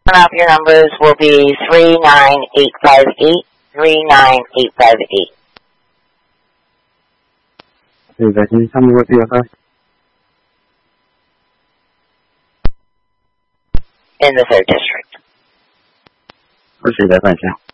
One of your numbers will be 39858, 39858. Can you tell me what the other? In the 3rd District. Proceed, thank you.